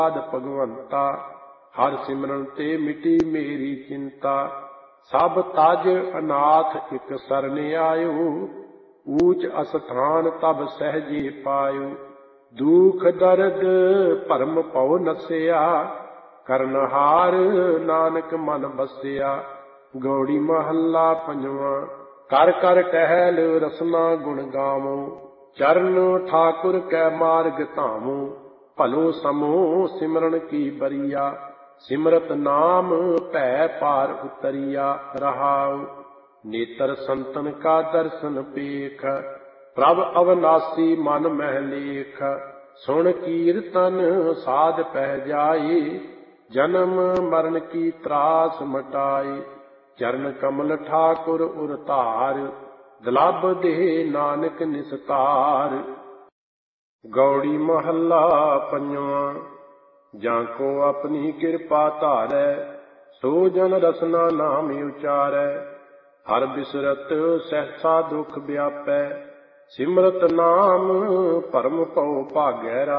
ਭਗਵੰਤਾ। ਹਰ ਸਿਮਰਨ ਤੇ ਮਿਟੀ ਮੇਰੀ ਚਿੰਤਾ। ਸਭ ਤਜ ਅਨਾਥ ਇਕ ਸਰਨ ਆਇਓ। ਊਚ ਅਸਥਾਨ ਤਬ ਸਹਿਜੇ ਪਾਇਓ। ਦੁਖ ਦਰਦ ਭਰਮ ਭਉ ਨਸਿਆ। ਕਰਨਹਾਰ ਨਾਨਕ ਮਨ ਬਸਿਆ। ਗੌੜੀ ਮਹੱਲਾ ਪੰਜਵਾਂ। ਕਰ ਕਰ ਟਹਿਲ ਰਸਨਾ ਗੁਣ ਗਾਵੋ। ਚਰਨ ਠਾਕੁਰ ਕੈ ਮਾਰਗ ਧਾਮੋ। ਭਲੋ ਸਮੋ ਸਿਮਰਨ ਕੀ ਬਰੀਆ। ਸਿਮਰਤ ਨਾਮ ਭੈ ਪਾਰ ਉਤਰੀਆ। ਰਹਾਉ। ਨੇਤਰ ਸੰਤਨ ਕਾ ਦਰਸ਼ਨ ਪੇਖ। ਪ੍ਰਭ ਅਵਨਾਸੀ ਮਨ ਮਹਿ ਲੇਖ। ਸੁਣ ਕੀਰਤਨ ਸਾਧ ਪਹਿ ਜਾਏ। ਜਨਮ ਮਰਨ ਕੀ ਤਰਾਸ ਮਟਾਏ। ਚਰਨ ਕਮਲ ਠਾਕੁਰ ਉਰ ਧਾਰ। ਦੁਲੱਭ ਦੇਹ ਨਾਨਕ ਨਿਸਤਾਰ। ਗੌੜੀ ਮਹੱਲਾ ਪੰਜਵਾਂ। ਜਾਂ ਕੋ ਆਪਣੀ ਕਿਰਪਾ ਧਾਰੈ। ਸੋ ਜਨ ਰਸਨਾ ਨਾਮ ਉਚਾਰੈ। ਹਰ ਬਿਸਰਤ ਸਹਿਸਾ ਦੁਖ ਵਿਆਪੈ। ਸਿਮਰਤ ਨਾਮ ਭਰਮ ਭਉ ਭਾਗੈ।